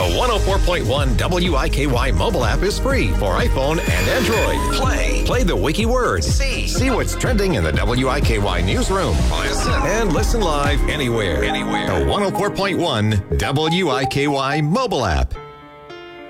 The 104.1 WIKY mobile app is free for iPhone and Android. Play the wiki word. See what's trending in the WIKY newsroom. And listen live anywhere. The 104.1 WIKY mobile app.